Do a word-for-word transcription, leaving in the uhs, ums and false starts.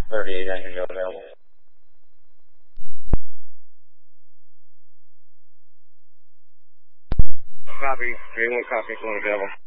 thirty-eight engine go available. Copy. three one copy, going available.